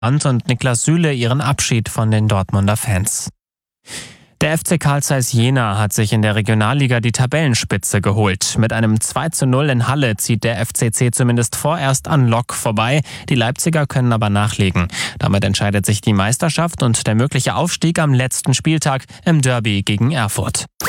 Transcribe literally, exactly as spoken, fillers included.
und Niklas Süle ihren Abschied von den Dortmunder Fans. Der F C Carl Zeiss Jena hat sich in der Regionalliga die Tabellenspitze geholt. Mit einem zwei zu null in Halle zieht der F C C zumindest vorerst an Lok vorbei. Die Leipziger können aber nachlegen. Damit entscheidet sich die Meisterschaft und der mögliche Aufstieg am letzten Spieltag im Derby gegen Erfurt.